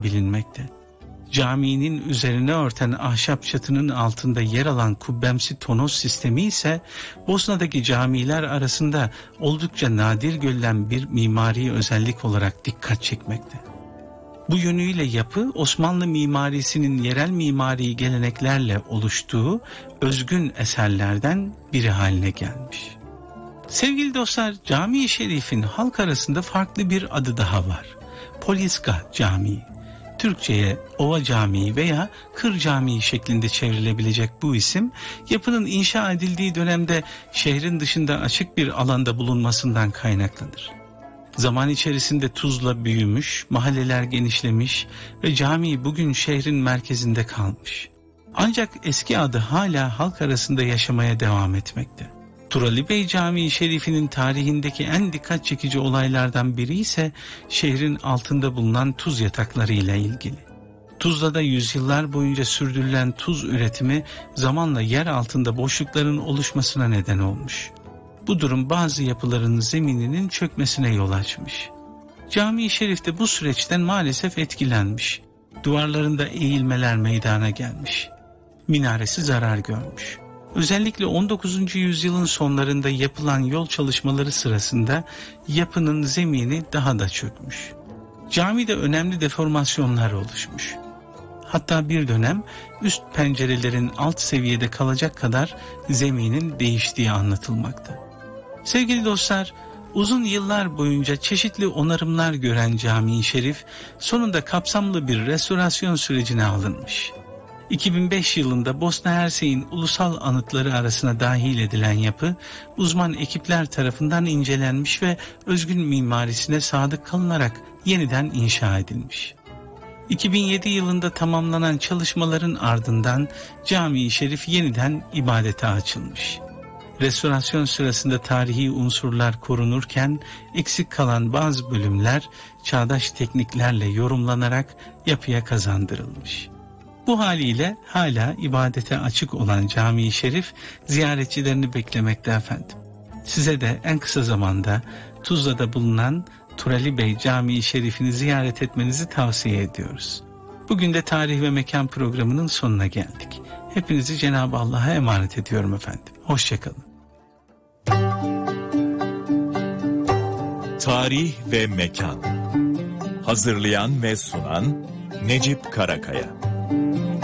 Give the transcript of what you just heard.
bilinmekte. Caminin üzerine örten ahşap çatının altında yer alan kubbemsi tonoz sistemi ise Bosna'daki camiler arasında oldukça nadir görülen bir mimari özellik olarak dikkat çekmekte. Bu yönüyle yapı Osmanlı mimarisinin yerel mimari geleneklerle oluştuğu özgün eserlerden biri haline gelmiş. Sevgili dostlar, Cami-i Şerif'in halk arasında farklı bir adı daha var. Poliska Camii. Türkçe'ye Ova Camii veya Kır Camii şeklinde çevrilebilecek bu isim, yapının inşa edildiği dönemde şehrin dışında açık bir alanda bulunmasından kaynaklanır. Zaman içerisinde Tuzla büyümüş, mahalleler genişlemiş ve cami bugün şehrin merkezinde kalmış. Ancak eski adı hala halk arasında yaşamaya devam etmekte. Turali Bey Camii Şerifi'nin tarihindeki en dikkat çekici olaylardan biri ise şehrin altında bulunan tuz yatakları ile ilgili. Tuzla'da yüzyıllar boyunca sürdürülen tuz üretimi zamanla yer altında boşlukların oluşmasına neden olmuş. Bu durum bazı yapıların zemininin çökmesine yol açmış. Cami-i Şerif de bu süreçten maalesef etkilenmiş. Duvarlarında eğilmeler meydana gelmiş. Minaresi zarar görmüş. Özellikle 19. yüzyılın sonlarında yapılan yol çalışmaları sırasında yapının zemini daha da çökmüş. Camide önemli deformasyonlar oluşmuş. Hatta bir dönem üst pencerelerin alt seviyede kalacak kadar zeminin değiştiği anlatılmakta. Sevgili dostlar, uzun yıllar boyunca çeşitli onarımlar gören Cami-i Şerif sonunda kapsamlı bir restorasyon sürecine alınmış. 2005 yılında Bosna Hersek'in ulusal anıtları arasına dahil edilen yapı uzman ekipler tarafından incelenmiş ve özgün mimarisine sadık kalınarak yeniden inşa edilmiş. 2007 yılında tamamlanan çalışmaların ardından Cami-i Şerif yeniden ibadete açılmış. Restorasyon sırasında tarihi unsurlar korunurken eksik kalan bazı bölümler çağdaş tekniklerle yorumlanarak yapıya kazandırılmış. Bu haliyle hala ibadete açık olan Cami-i Şerif ziyaretçilerini beklemekte efendim. Size de en kısa zamanda Tuzla'da bulunan Turali Bey Camii Şerif'ini ziyaret etmenizi tavsiye ediyoruz. Bugün de Tarih ve Mekan programının sonuna geldik. Hepinizi Cenab-ı Allah'a emanet ediyorum efendim. Hoşçakalın. Tarih ve Mekan. Hazırlayan ve sunan Necip Karakaya.